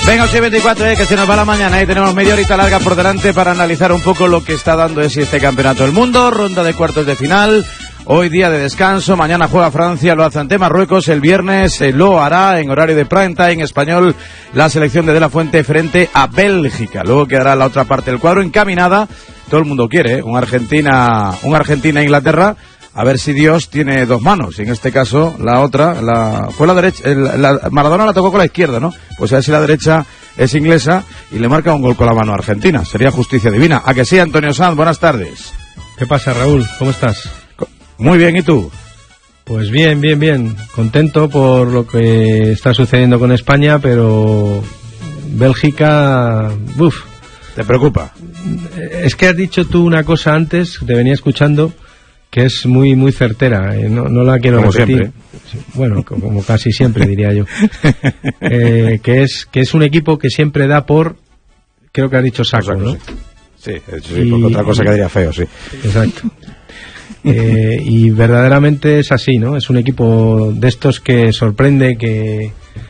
Venga, 8:24, que se nos va la mañana y tenemos media horita larga por delante para analizar un poco lo que está dando este campeonato del mundo. Ronda de cuartos de final. Hoy día de descanso, mañana juega Francia, lo hace ante Marruecos, el viernes lo hará en horario de prime time español la selección de la Fuente frente a Bélgica. Luego quedará la otra parte del cuadro encaminada, todo el mundo quiere, un Argentina-Inglaterra, a ver si Dios tiene dos manos, y en este caso la otra, fue la derecha, Maradona la tocó con la izquierda, ¿no? Pues a ver si la derecha es inglesa y le marca un gol con la mano a Argentina, sería justicia divina. ¿A que sí, Antonio Sanz? Buenas tardes. ¿Qué pasa, Raúl? ¿Cómo estás? Muy bien, ¿y tú? Pues bien. Contento por lo que está sucediendo con España, pero Bélgica... ¡Uf! ¿Te preocupa? Es que has dicho tú una cosa antes, te venía escuchando, que es muy muy certera, no la quiero como repetir. Siempre. Bueno, como casi siempre, diría yo. Que es un equipo que siempre da por... Creo que has dicho saco, ¿no? Sí, porque otra cosa quedaría feo, sí. Exacto. Y verdaderamente es así, ¿no? Es un equipo de estos que sorprende, que